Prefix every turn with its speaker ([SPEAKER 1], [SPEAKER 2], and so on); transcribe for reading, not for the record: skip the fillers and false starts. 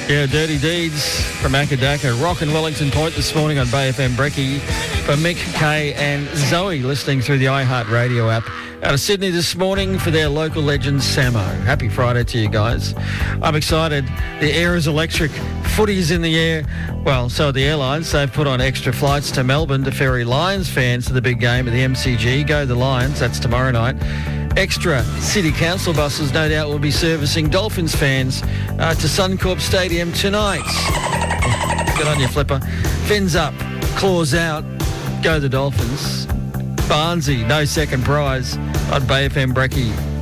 [SPEAKER 1] Yeah, Dirty Deeds from Akadaka. Rock and Wellington Point this morning on Bay FM Brekkie for Mick, Kay and Zoe listening through the iHeartRadio app. Out of Sydney this morning for their local legend, Samo. Happy Friday to you guys. I'm excited. The air is electric. Footy's in the air. Well, so are the airlines. They've put on extra flights to Melbourne to ferry Lions fans to the big game at the MCG. Go the Lions. That's tomorrow night. Extra City Council buses no doubt will be servicing Dolphins fans to Suncorp Stadium tonight. Good on you, Flipper. Fins up, claws out, go the Dolphins. Barnsey, no second prize on Bay FM Brekkie.